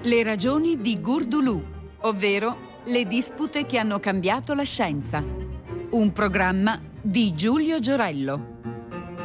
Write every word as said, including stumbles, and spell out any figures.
Le ragioni di Gurdulù, ovvero le dispute che hanno cambiato la scienza. Un programma di Giulio Giorello.